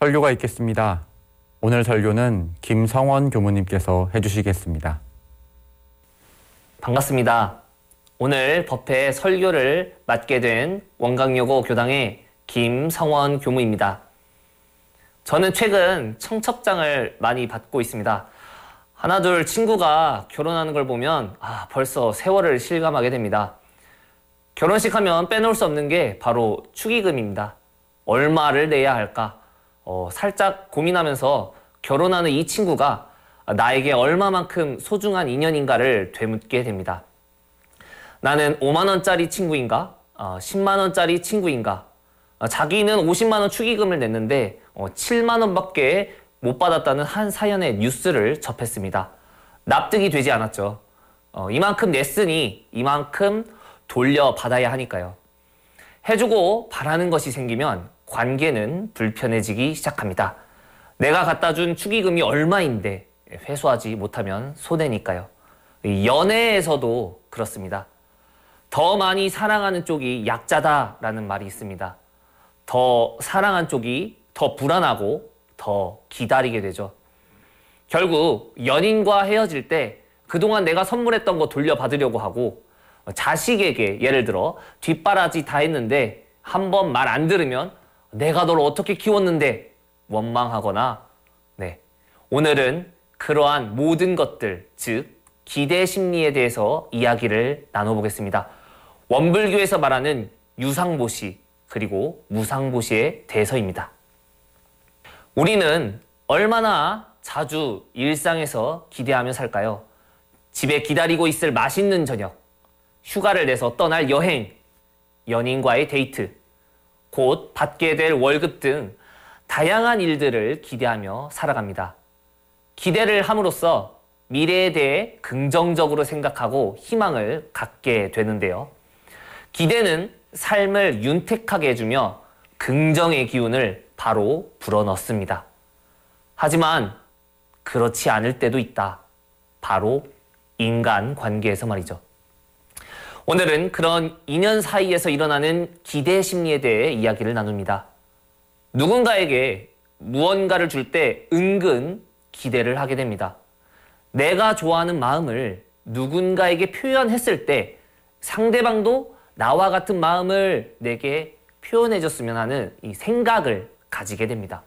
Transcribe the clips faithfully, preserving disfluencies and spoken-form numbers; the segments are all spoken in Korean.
설교가 있겠습니다. 오늘 설교는 김성원 교무님께서 해주시겠습니다. 반갑습니다. 오늘 법회 설교를 맡게 된 원광여고 교당의 김성원 교무입니다. 저는 최근 청첩장을 많이 받고 있습니다. 하나둘 친구가 결혼하는 걸 보면 아, 벌써 세월을 실감하게 됩니다. 결혼식 하면 빼놓을 수 없는 게 바로 축의금입니다. 얼마를 내야 할까? 어, 살짝 고민하면서 결혼하는 이 친구가 나에게 얼마만큼 소중한 인연인가를 되묻게 됩니다. 나는 오만 원짜리 친구인가? 어, 십만 원짜리 친구인가? 어, 자기는 오십만 원 축의금을 냈는데 어, 칠만 원밖에 못 받았다는 한 사연의 뉴스를 접했습니다. 납득이 되지 않았죠. 어, 이만큼 냈으니 이만큼 돌려받아야 하니까요. 해주고 바라는 것이 생기면 관계는 불편해지기 시작합니다. 내가 갖다 준 축의금이 얼마인데 회수하지 못하면 손해니까요. 연애에서도 그렇습니다. 더 많이 사랑하는 쪽이 약자다라는 말이 있습니다. 더 사랑한 쪽이 더 불안하고 더 기다리게 되죠. 결국 연인과 헤어질 때 그동안 내가 선물했던 거 돌려받으려고 하고 자식에게 예를 들어 뒷바라지 다 했는데 한 번 말 안 들으면 내가 널 어떻게 키웠는데 원망하거나 네 오늘은 그러한 모든 것들 즉 기대 심리에 대해서 이야기를 나눠보겠습니다. 원불교에서 말하는 유상보시 그리고 무상보시에 대해서입니다. 우리는 얼마나 자주 일상에서 기대하며 살까요? 집에 기다리고 있을 맛있는 저녁, 휴가를 내서 떠날 여행, 연인과의 데이트, 곧 받게 될 월급 등 다양한 일들을 기대하며 살아갑니다. 기대를 함으로써 미래에 대해 긍정적으로 생각하고 희망을 갖게 되는데요. 기대는 삶을 윤택하게 해주며 긍정의 기운을 바로 불어넣습니다. 하지만 그렇지 않을 때도 있다. 바로 인간 관계에서 말이죠. 오늘은 그런 인연 사이에서 일어나는 기대 심리에 대해 이야기를 나눕니다. 누군가에게 무언가를 줄 때 은근 기대를 하게 됩니다. 내가 좋아하는 마음을 누군가에게 표현했을 때 상대방도 나와 같은 마음을 내게 표현해줬으면 하는 이 생각을 가지게 됩니다.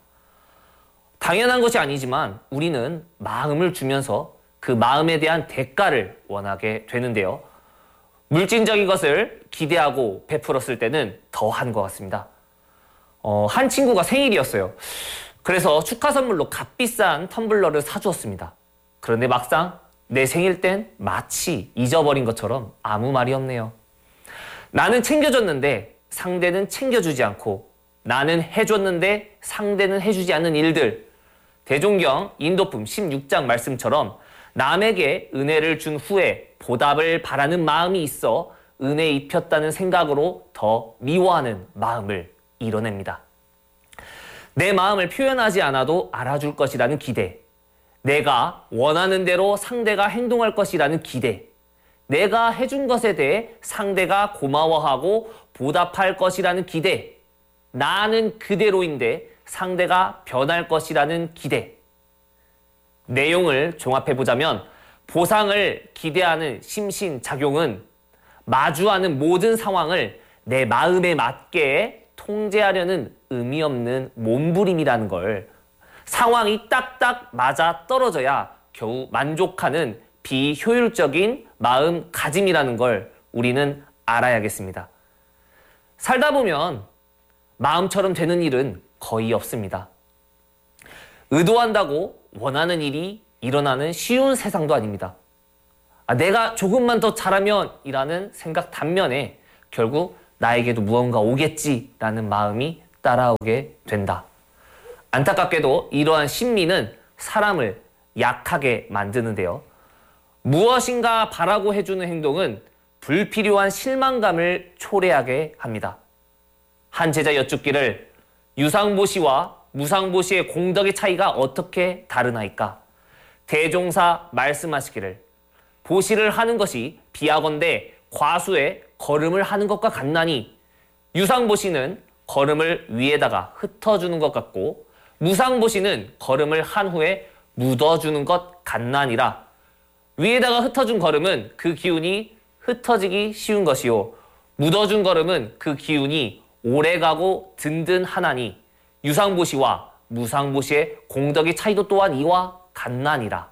당연한 것이 아니지만 우리는 마음을 주면서 그 마음에 대한 대가를 원하게 되는데요. 물질적인 것을 기대하고 베풀었을 때는 더한 것 같습니다. 어, 한 친구가 생일이었어요. 그래서 축하 선물로 값비싼 텀블러를 사주었습니다. 그런데 막상 내 생일 땐 마치 잊어버린 것처럼 아무 말이 없네요. 나는 챙겨줬는데 상대는 챙겨주지 않고 나는 해줬는데 상대는 해주지 않는 일들. 대종경 인도품 십육 장 말씀처럼 남에게 은혜를 준 후에 보답을 바라는 마음이 있어 은혜 입혔다는 생각으로 더 미워하는 마음을 이뤄냅니다. 내 마음을 표현하지 않아도 알아줄 것이라는 기대, 내가 원하는 대로 상대가 행동할 것이라는 기대, 내가 해준 것에 대해 상대가 고마워하고 보답할 것이라는 기대, 나는 그대로인데 상대가 변할 것이라는 기대. 내용을 종합해보자면 보상을 기대하는 심신작용은 마주하는 모든 상황을 내 마음에 맞게 통제하려는 의미 없는 몸부림이라는 걸, 상황이 딱딱 맞아 떨어져야 겨우 만족하는 비효율적인 마음가짐이라는 걸 우리는 알아야겠습니다. 살다 보면 마음처럼 되는 일은 거의 없습니다. 의도한다고 원하는 일이 일어나는 쉬운 세상도 아닙니다. 아, 내가 조금만 더 잘하면 이라는 생각 단면에 결국 나에게도 무언가 오겠지라는 마음이 따라오게 된다. 안타깝게도 이러한 심리는 사람을 약하게 만드는데요. 무엇인가 바라고 해주는 행동은 불필요한 실망감을 초래하게 합니다. 한 제자 여쭙기를 유상보시와 무상보시의 공덕의 차이가 어떻게 다르나이까? 대종사 말씀하시기를 보시를 하는 것이 비하건대 과수에 걸음을 하는 것과 같나니 유상보시는 걸음을 위에다가 흩어주는 것 같고 무상보시는 걸음을 한 후에 묻어주는 것 같나니라. 위에다가 흩어준 걸음은 그 기운이 흩어지기 쉬운 것이요. 묻어준 걸음은 그 기운이 오래가고 든든하나니 유상보시와 무상보시의 공덕의 차이도 또한 이와 같나니라.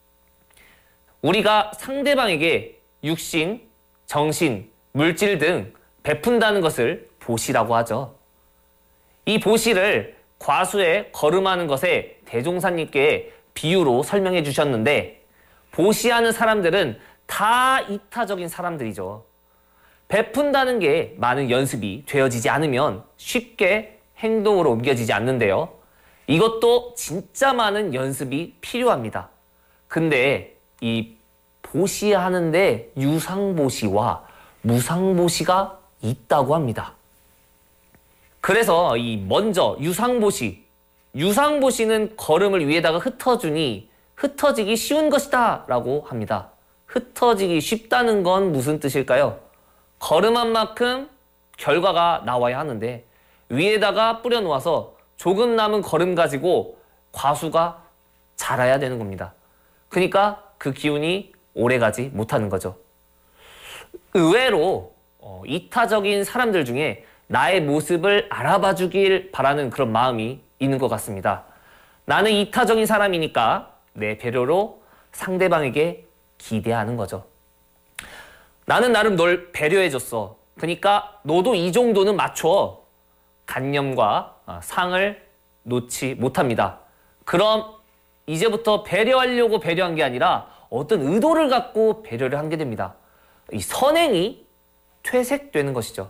우리가 상대방에게 육신, 정신, 물질 등 베푼다는 것을 보시라고 하죠. 이 보시를 과수에 걸음하는 것에 대종사님께 비유로 설명해 주셨는데, 보시하는 사람들은 다 이타적인 사람들이죠. 베푼다는 게 많은 연습이 되어지지 않으면 쉽게 행동으로 옮겨지지 않는데요. 이것도 진짜 많은 연습이 필요합니다. 근데 이 보시하는데 유상보시와 무상보시가 있다고 합니다. 그래서 이 먼저 유상보시, 유상보시는 걸음을 위에다가 흩어주니 흩어지기 쉬운 것이다 라고 합니다. 흩어지기 쉽다는 건 무슨 뜻일까요? 걸음한 만큼 결과가 나와야 하는데 위에다가 뿌려놓아서 조금 남은 걸음 가지고 과수가 자라야 되는 겁니다. 그러니까 그 기운이 오래가지 못하는 거죠. 의외로 어, 이타적인 사람들 중에 나의 모습을 알아봐 주길 바라는 그런 마음이 있는 것 같습니다. 나는 이타적인 사람이니까 내 배려로 상대방에게 기대하는 거죠. 나는 나름 널 배려해줬어. 그러니까 너도 이 정도는 맞춰. 간념과 상을 놓지 못합니다. 그럼 이제부터 배려하려고 배려한 게 아니라 어떤 의도를 갖고 배려를 한 게 됩니다. 이 선행이 퇴색되는 것이죠.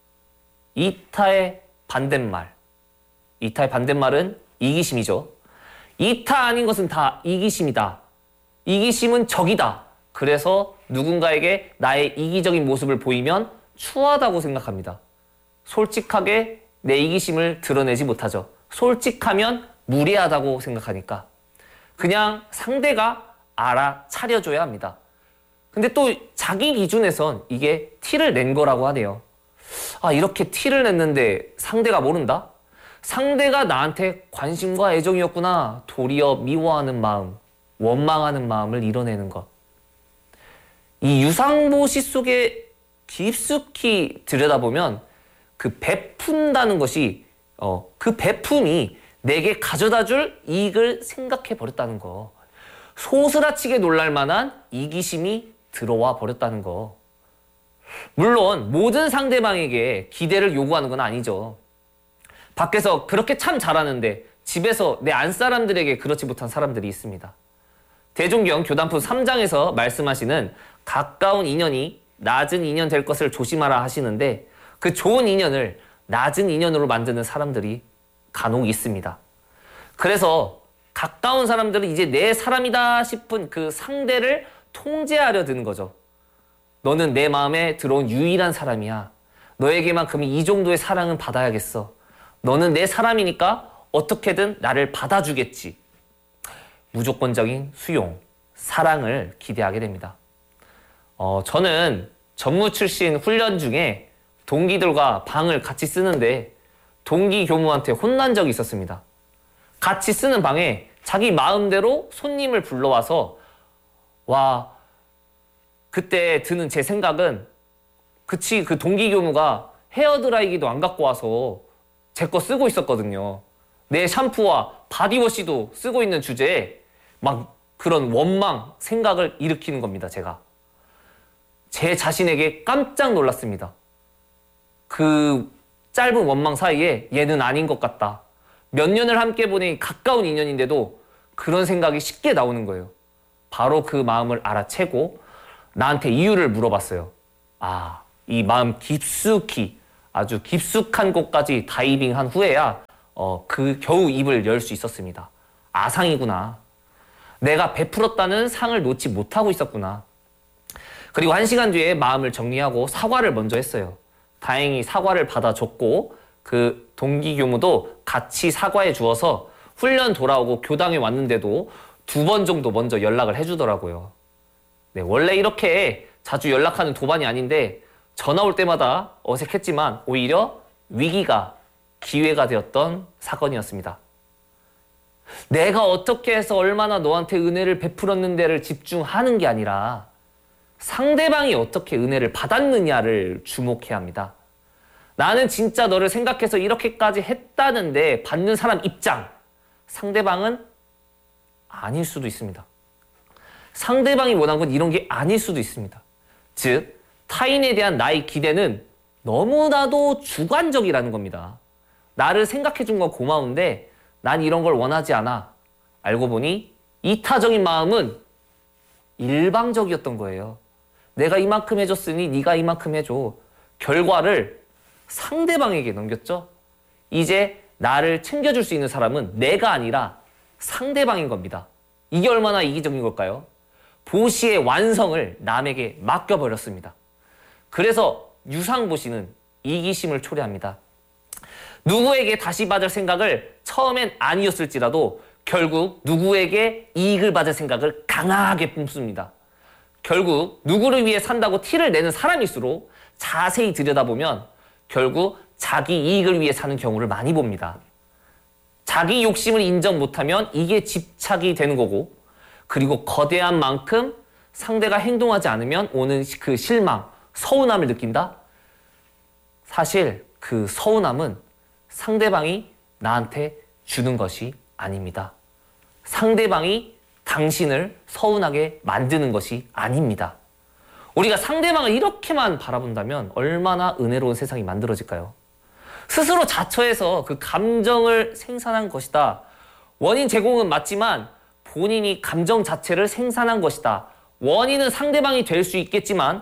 이타의 반대말. 이타의 반대말은 이기심이죠. 이타 아닌 것은 다 이기심이다. 이기심은 적이다. 그래서 누군가에게 나의 이기적인 모습을 보이면 추하다고 생각합니다. 솔직하게 내 이기심을 드러내지 못하죠. 솔직하면 무례하다고 생각하니까. 그냥 상대가 알아차려줘야 합니다. 근데 또 자기 기준에선 이게 티를 낸 거라고 하네요. 아, 이렇게 티를 냈는데 상대가 모른다? 상대가 나한테 관심과 애정이었구나. 도리어 미워하는 마음, 원망하는 마음을 이뤄내는 것. 이 유상보시 속에 깊숙이 들여다보면 그 베푼다는 것이 어, 그 베품이 내게 가져다 줄 이익을 생각해 버렸다는 거. 소스라치게 놀랄 만한 이기심이 들어와 버렸다는 거. 물론 모든 상대방에게 기대를 요구하는 건 아니죠. 밖에서 그렇게 참 잘하는데 집에서 내 안사람들에게 그렇지 못한 사람들이 있습니다. 대종경 교단품 삼 장에서 말씀하시는 가까운 인연이 낮은 인연 될 것을 조심하라 하시는데, 그 좋은 인연을 낮은 인연으로 만드는 사람들이 간혹 있습니다. 그래서 가까운 사람들은 이제 내 사람이다 싶은 그 상대를 통제하려 드는 거죠. 너는 내 마음에 들어온 유일한 사람이야. 너에게만큼 이 정도의 사랑은 받아야겠어. 너는 내 사람이니까 어떻게든 나를 받아주겠지. 무조건적인 수용, 사랑을 기대하게 됩니다. 어, 저는 전무 출신 훈련 중에 동기들과 방을 같이 쓰는데 동기 교무한테 혼난 적이 있었습니다. 같이 쓰는 방에 자기 마음대로 손님을 불러와서, 와, 그때 드는 제 생각은, 그치, 그 동기 교무가 헤어드라이기도 안 갖고 와서 제 거 쓰고 있었거든요. 내 샴푸와 바디워시도 쓰고 있는 주제에 막 그런 원망, 생각을 일으키는 겁니다, 제가. 제 자신에게 깜짝 놀랐습니다. 그 짧은 원망 사이에 얘는 아닌 것 같다. 몇 년을 함께 보내 가까운 인연인데도 그런 생각이 쉽게 나오는 거예요. 바로 그 마음을 알아채고 나한테 이유를 물어봤어요. 아, 이 마음 깊숙이, 아주 깊숙한 곳까지 다이빙한 후에야 어, 그 겨우 입을 열 수 있었습니다. 아상이구나. 내가 베풀었다는 상을 놓지 못하고 있었구나. 그리고 한 시간 뒤에 마음을 정리하고 사과를 먼저 했어요. 다행히 사과를 받아줬고 그 동기 교무도 같이 사과해 주어서 훈련 돌아오고 교당에 왔는데도 두 번 정도 먼저 연락을 해주더라고요. 네, 원래 이렇게 자주 연락하는 도반이 아닌데 전화 올 때마다 어색했지만 오히려 위기가 기회가 되었던 사건이었습니다. 내가 어떻게 해서 얼마나 너한테 은혜를 베풀었는데를 집중하는 게 아니라 상대방이 어떻게 은혜를 받았느냐를 주목해야 합니다. 나는 진짜 너를 생각해서 이렇게까지 했다는데 받는 사람 입장, 상대방은 아닐 수도 있습니다. 상대방이 원한 건 이런 게 아닐 수도 있습니다. 즉, 타인에 대한 나의 기대는 너무나도 주관적이라는 겁니다. 나를 생각해 준 건 고마운데 난 이런 걸 원하지 않아. 알고 보니 이타적인 마음은 일방적이었던 거예요. 내가 이만큼 해줬으니 네가 이만큼 해줘. 결과를 상대방에게 넘겼죠. 이제 나를 챙겨줄 수 있는 사람은 내가 아니라 상대방인 겁니다. 이게 얼마나 이기적인 걸까요? 보시의 완성을 남에게 맡겨버렸습니다. 그래서 유상보시는 이기심을 초래합니다. 누구에게 다시 받을 생각을 처음엔 아니었을지라도 결국 누구에게 이익을 받을 생각을 강하게 뿜습니다. 결국 누구를 위해 산다고 티를 내는 사람일수록 자세히 들여다보면 결국 자기 이익을 위해 사는 경우를 많이 봅니다. 자기 욕심을 인정 못하면 이게 집착이 되는 거고, 그리고 거대한 만큼 상대가 행동하지 않으면 오는 그 실망, 서운함을 느낀다? 사실 그 서운함은 상대방이 나한테 주는 것이 아닙니다. 상대방이 당신을 서운하게 만드는 것이 아닙니다. 우리가 상대방을 이렇게만 바라본다면 얼마나 은혜로운 세상이 만들어질까요? 스스로 자처해서 그 감정을 생산한 것이다. 원인 제공은 맞지만 본인이 감정 자체를 생산한 것이다. 원인은 상대방이 될 수 있겠지만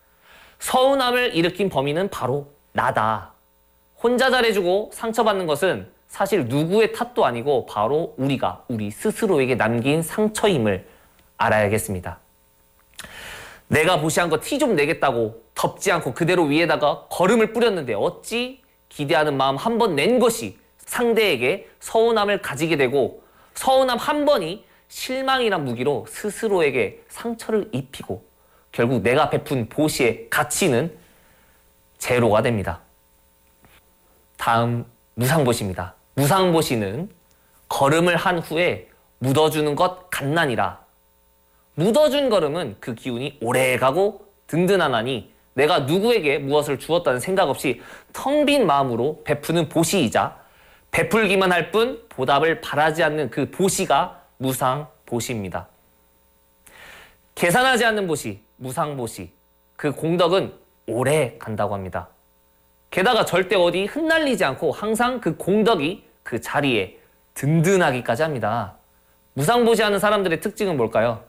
서운함을 일으킨 범인은 바로 나다. 혼자 잘해주고 상처받는 것은 사실 누구의 탓도 아니고 바로 우리가 우리 스스로에게 남긴 상처임을 알아야겠습니다. 내가 보시한 거 티 좀 내겠다고 덮지 않고 그대로 위에다가 거름을 뿌렸는데 어찌 기대하는 마음 한 번 낸 것이 상대에게 서운함을 가지게 되고 서운함 한 번이 실망이란 무기로 스스로에게 상처를 입히고 결국 내가 베푼 보시의 가치는 제로가 됩니다. 다음 무상보시입니다. 무상보시는 걸음을 한 후에 묻어주는 것 갓난이라. 묻어준 걸음은 그 기운이 오래가고 든든하나니 내가 누구에게 무엇을 주었다는 생각 없이 텅 빈 마음으로 베푸는 보시이자 베풀기만 할 뿐 보답을 바라지 않는 그 보시가 무상보시입니다. 계산하지 않는 보시, 무상보시. 그 공덕은 오래 간다고 합니다. 게다가 절대 어디 흩날리지 않고 항상 그 공덕이 그 자리에 든든하기까지 합니다. 무상보시하는 사람들의 특징은 뭘까요?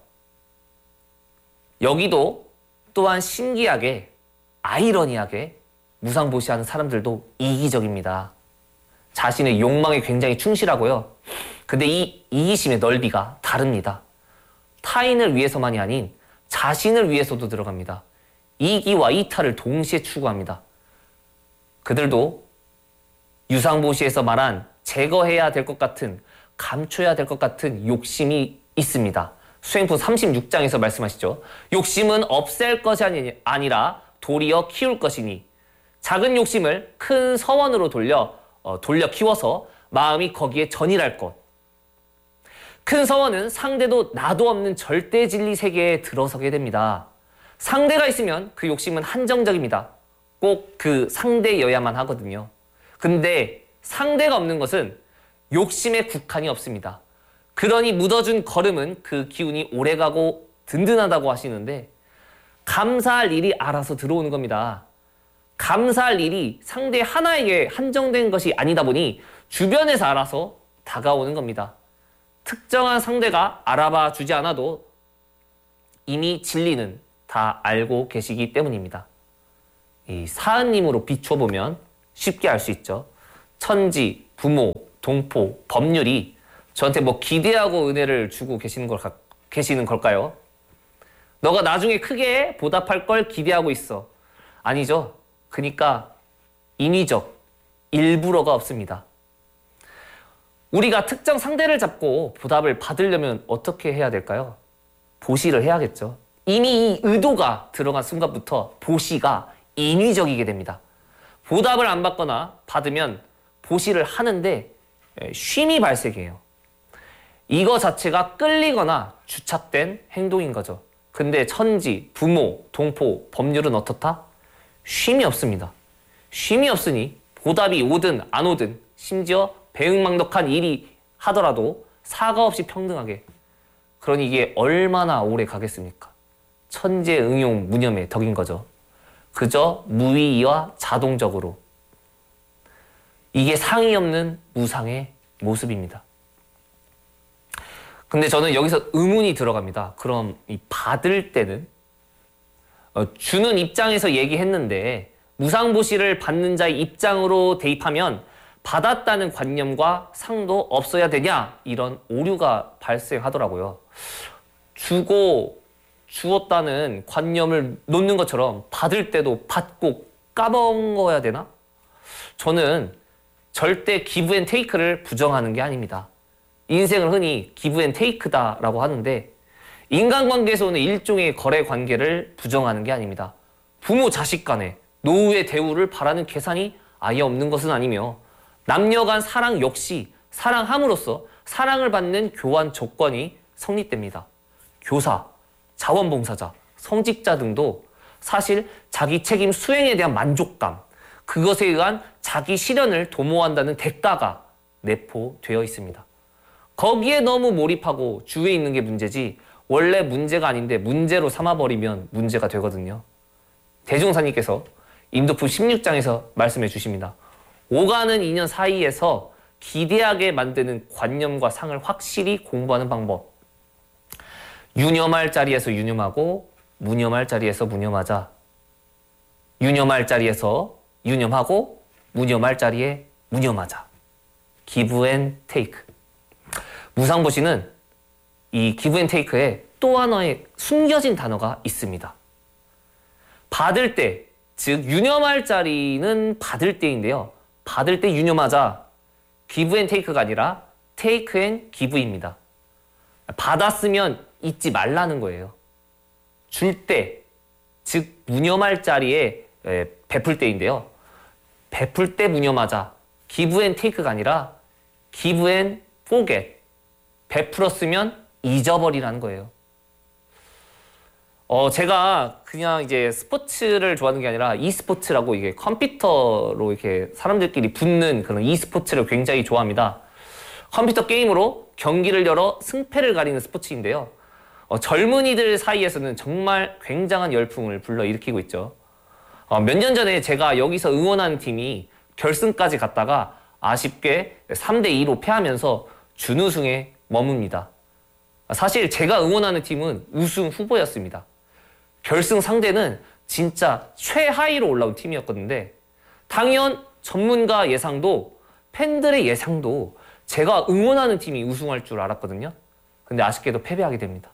여기도 또한 신기하게 아이러니하게 무상보시하는 사람들도 이기적입니다. 자신의 욕망에 굉장히 충실하고요. 근데 이 이기심의 넓이가 다릅니다. 타인을 위해서만이 아닌 자신을 위해서도 들어갑니다. 이기와 이탈을 동시에 추구합니다. 그들도 유상보시에서 말한 제거해야 될 것 같은, 감춰야 될 것 같은 욕심이 있습니다. 수행품 삼십육 장에서 말씀하시죠. 욕심은 없앨 것이 아니, 아니라 도리어 키울 것이니 작은 욕심을 큰 서원으로 돌려 어, 돌려 키워서 마음이 거기에 전일할 것. 큰 서원은 상대도 나도 없는 절대 진리 세계에 들어서게 됩니다. 상대가 있으면 그 욕심은 한정적입니다. 꼭 그 상대여야만 하거든요. 근데 상대가 없는 것은 욕심에 국한이 없습니다. 그러니 묻어준 걸음은 그 기운이 오래가고 든든하다고 하시는데 감사할 일이 알아서 들어오는 겁니다. 감사할 일이 상대 하나에게 한정된 것이 아니다 보니 주변에서 알아서 다가오는 겁니다. 특정한 상대가 알아봐 주지 않아도 이미 진리는 다 알고 계시기 때문입니다. 이 사은님으로 비춰보면 쉽게 알 수 있죠. 천지, 부모, 동포, 법률이 저한테 뭐 기대하고 은혜를 주고 계시는 걸 계시는 걸까요? 너가 나중에 크게 보답할 걸 기대하고 있어. 아니죠. 그러니까 인위적, 일부러가 없습니다. 우리가 특정 상대를 잡고 보답을 받으려면 어떻게 해야 될까요? 보시를 해야겠죠. 이미 이 의도가 들어간 순간부터 보시가 인위적이게 됩니다. 보답을 안 받거나 받으면 보시를 하는데 쉼이 발생해요. 이거 자체가 끌리거나 주착된 행동인 거죠. 근데 천지, 부모, 동포, 법률은 어떻다? 쉼이 없습니다. 쉼이 없으니 보답이 오든 안 오든 심지어 배은망덕한 일이 하더라도 사과 없이 평등하게. 그러니 이게 얼마나 오래 가겠습니까? 천재 응용 무념의 덕인 거죠. 그저 무의와 자동적으로. 이게 상이 없는 무상의 모습입니다. 근데 저는 여기서 의문이 들어갑니다. 그럼 이 받을 때는? 어, 주는 입장에서 얘기했는데 무상보시를 받는 자의 입장으로 대입하면 받았다는 관념과 상도 없어야 되냐? 이런 오류가 발생하더라고요. 주고 주었다는 관념을 놓는 것처럼 받을 때도 받고 까먹어야 되나? 저는 절대 기브 앤 테이크를 부정하는 게 아닙니다. 인생을 흔히 기브 앤 테이크다라고 하는데 인간관계에서 오는 일종의 거래 관계를 부정하는 게 아닙니다. 부모 자식 간에 노후의 대우를 바라는 계산이 아예 없는 것은 아니며 남녀 간 사랑 역시 사랑함으로써 사랑을 받는 교환 조건이 성립됩니다. 교사, 자원봉사자, 성직자 등도 사실 자기 책임 수행에 대한 만족감, 그것에 의한 자기 실현을 도모한다는 대가가 내포되어 있습니다. 거기에 너무 몰입하고 주위에 있는 게 문제지 원래 문제가 아닌데 문제로 삼아버리면 문제가 되거든요. 대종사님께서 인도품 십육 장에서 말씀해 주십니다. 오가는 인연 사이에서 기대하게 만드는 관념과 상을 확실히 공부하는 방법. 유념할 자리에서 유념하고 무념할 자리에서 무념하자. 유념할 자리에서 유념하고 무념할 자리에 무념하자. 기브 앤 테이크. 무상보시는 이 기브 앤 테이크에 또 하나의 숨겨진 단어가 있습니다. 받을 때, 즉 유념할 자리는 받을 때인데요. 받을 때 유념하자. 기브 앤 테이크가 아니라 테이크 앤 기브입니다. 받았으면 잊지 말라는 거예요. 줄 때, 즉 무념할 자리에 베풀 때인데요. 베풀 때 무념하자. 기브 앤 테이크가 아니라 기브 앤 포겟. 베풀었으면 잊어버리라는 거예요. 어, 제가 그냥 이제 스포츠를 좋아하는 게 아니라 e스포츠라고 이게 컴퓨터로 이렇게 사람들끼리 붙는 그런 e스포츠를 굉장히 좋아합니다. 컴퓨터 게임으로 경기를 열어 승패를 가리는 스포츠인데요. 어, 젊은이들 사이에서는 정말 굉장한 열풍을 불러일으키고 있죠. 어, 몇 년 전에 제가 여기서 응원하는 팀이 결승까지 갔다가 아쉽게 삼 대 이로 패하면서 준우승에 머뭅니다. 사실 제가 응원하는 팀은 우승 후보였습니다. 결승 상대는 진짜 최하위로 올라온 팀이었거든요. 당연 전문가 예상도 팬들의 예상도 제가 응원하는 팀이 우승할 줄 알았거든요. 근데 아쉽게도 패배하게 됩니다.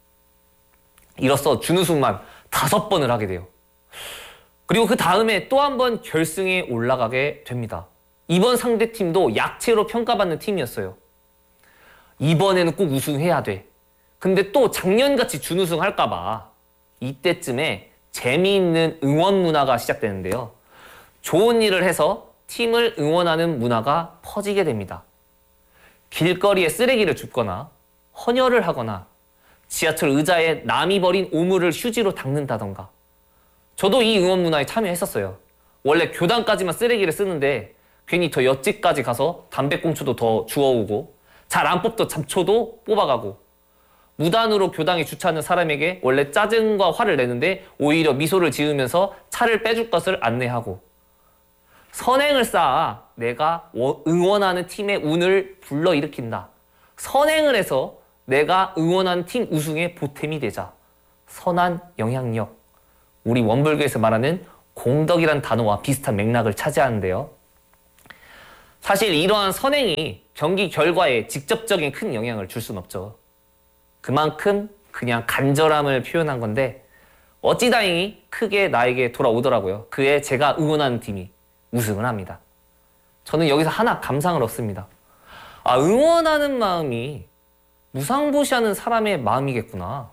이로써 준우승만 다섯 번을 하게 돼요. 그리고 그 다음에 또 한 번 결승에 올라가게 됩니다. 이번 상대팀도 약체로 평가받는 팀이었어요. 이번에는 꼭 우승해야 돼. 근데 또 작년같이 준우승 할까 봐 이때쯤에 재미있는 응원 문화가 시작되는데요. 좋은 일을 해서 팀을 응원하는 문화가 퍼지게 됩니다. 길거리에 쓰레기를 줍거나 헌혈을 하거나 지하철 의자에 남이 버린 오물을 휴지로 닦는다던가. 저도 이 응원 문화에 참여했었어요. 원래 교당까지만 쓰레기를 쓰는데 괜히 더 옆집까지 가서 담배꽁초도 더 주워오고 잘 안 뽑던 잡초도 뽑아가고 무단으로 교당에 주차하는 사람에게 원래 짜증과 화를 내는데 오히려 미소를 지으면서 차를 빼줄 것을 안내하고 선행을 쌓아 내가 응원하는 팀의 운을 불러일으킨다. 선행을 해서 내가 응원하는 팀 우승의 보탬이 되자. 선한 영향력. 우리 원불교에서 말하는 공덕이란 단어와 비슷한 맥락을 차지하는데요. 사실 이러한 선행이 경기 결과에 직접적인 큰 영향을 줄 수는 없죠. 그만큼 그냥 간절함을 표현한 건데 어찌 다행히 크게 나에게 돌아오더라고요. 그에 제가 응원하는 팀이 우승을 합니다. 저는 여기서 하나 감상을 얻습니다. 아, 응원하는 마음이 무상보시하는 사람의 마음이겠구나.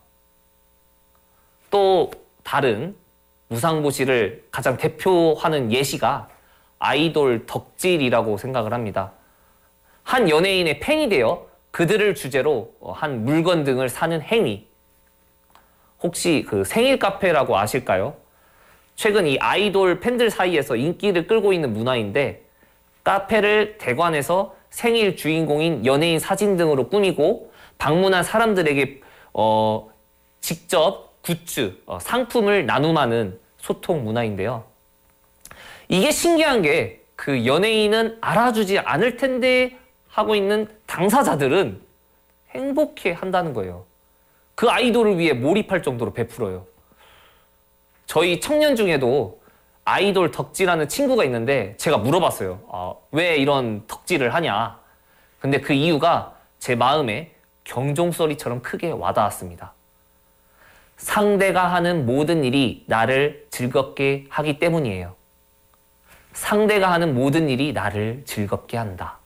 또 다른 무상보시를 가장 대표하는 예시가 아이돌 덕질이라고 생각을 합니다. 한 연예인의 팬이 되어 그들을 주제로 한 물건 등을 사는 행위. 혹시 그 생일 카페라고 아실까요? 최근 이 아이돌 팬들 사이에서 인기를 끌고 있는 문화인데 카페를 대관해서 생일 주인공인 연예인 사진 등으로 꾸미고 방문한 사람들에게 어, 직접 굿즈, 어, 상품을 나눔하는 소통 문화인데요. 이게 신기한 게 그 연예인은 알아주지 않을 텐데 하고 있는 당사자들은 행복해 한다는 거예요. 그 아이돌을 위해 몰입할 정도로 베풀어요. 저희 청년 중에도 아이돌 덕질하는 친구가 있는데 제가 물어봤어요. 아, 왜 이런 덕질을 하냐? 근데 그 이유가 제 마음에 경종소리처럼 크게 와닿았습니다. 상대가 하는 모든 일이 나를 즐겁게 하기 때문이에요. 상대가 하는 모든 일이 나를 즐겁게 한다.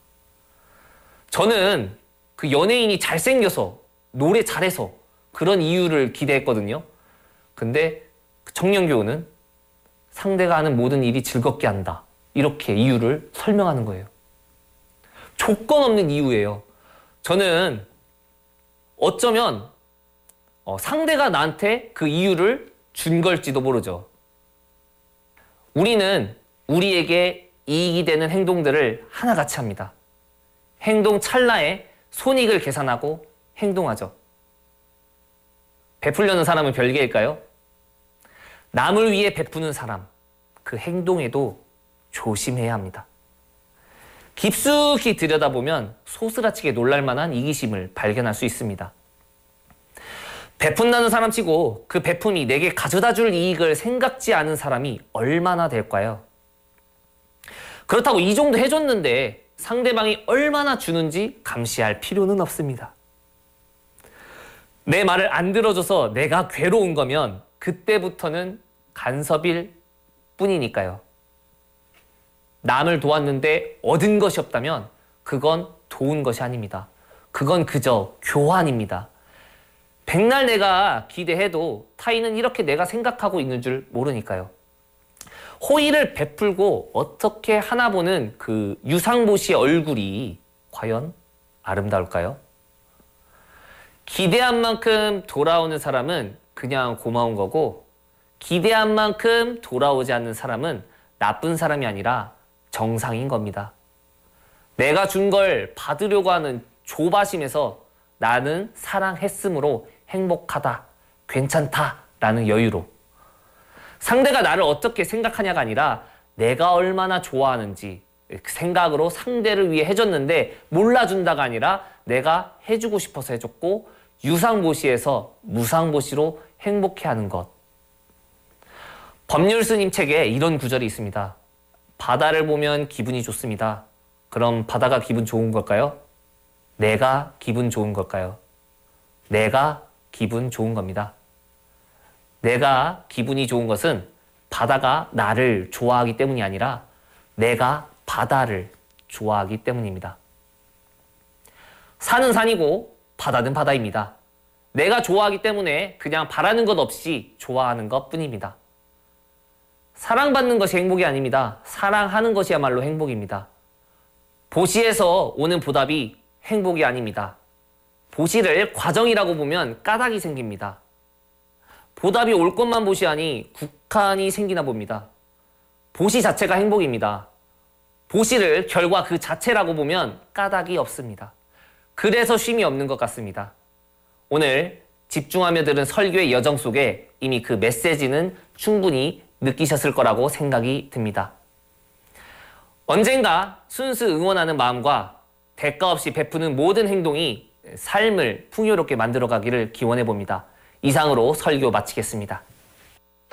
저는 그 연예인이 잘생겨서, 노래 잘해서 그런 이유를 기대했거든요. 근데 청년교훈은 상대가 하는 모든 일이 즐겁게 한다. 이렇게 이유를 설명하는 거예요. 조건 없는 이유예요. 저는 어쩌면 어, 상대가 나한테 그 이유를 준 걸지도 모르죠. 우리는 우리에게 이익이 되는 행동들을 하나같이 합니다. 행동 찰나에 손익을 계산하고 행동하죠. 베풀려는 사람은 별개일까요? 남을 위해 베푸는 사람, 그 행동에도 조심해야 합니다. 깊숙이 들여다보면 소스라치게 놀랄만한 이기심을 발견할 수 있습니다. 베푼다는 사람치고 그 베품이 내게 가져다 줄 이익을 생각지 않은 사람이 얼마나 될까요? 그렇다고 이 정도 해줬는데 상대방이 얼마나 주는지 감시할 필요는 없습니다. 내 말을 안 들어줘서 내가 괴로운 거면 그때부터는 간섭일 뿐이니까요. 남을 도왔는데 얻은 것이 없다면 그건 도운 것이 아닙니다. 그건 그저 교환입니다. 백날 내가 기대해도 타인은 이렇게 내가 생각하고 있는 줄 모르니까요. 호의를 베풀고 어떻게 하나 보는 그 유상보 씨의 얼굴이 과연 아름다울까요? 기대한 만큼 돌아오는 사람은 그냥 고마운 거고 기대한 만큼 돌아오지 않는 사람은 나쁜 사람이 아니라 정상인 겁니다. 내가 준 걸 받으려고 하는 조바심에서 나는 사랑했으므로 행복하다, 괜찮다라는 여유로 상대가 나를 어떻게 생각하냐가 아니라 내가 얼마나 좋아하는지 그 생각으로 상대를 위해 해줬는데 몰라준다가 아니라 내가 해주고 싶어서 해줬고 유상보시에서 무상보시로 행복해하는 것. 법률 스님 책에 이런 구절이 있습니다. 바다를 보면 기분이 좋습니다. 그럼 바다가 기분 좋은 걸까요? 내가 기분 좋은 걸까요? 내가 기분 좋은 겁니다. 내가 기분이 좋은 것은 바다가 나를 좋아하기 때문이 아니라 내가 바다를 좋아하기 때문입니다. 산은 산이고 바다는 바다입니다. 내가 좋아하기 때문에 그냥 바라는 것 없이 좋아하는 것 뿐입니다. 사랑받는 것이 행복이 아닙니다. 사랑하는 것이야말로 행복입니다. 보시에서 오는 보답이 행복이 아닙니다. 보시를 과정이라고 보면 까닭이 생깁니다. 보답이 올 것만 보시하니 국한이 생기나 봅니다. 보시 자체가 행복입니다. 보시를 결과 그 자체라고 보면 까닭이 없습니다. 그래서 쉼이 없는 것 같습니다. 오늘 집중하며 들은 설교의 여정 속에 이미 그 메시지는 충분히 느끼셨을 거라고 생각이 듭니다. 언젠가 순수 응원하는 마음과 대가 없이 베푸는 모든 행동이 삶을 풍요롭게 만들어가기를 기원해 봅니다. 이상으로 설교 마치겠습니다.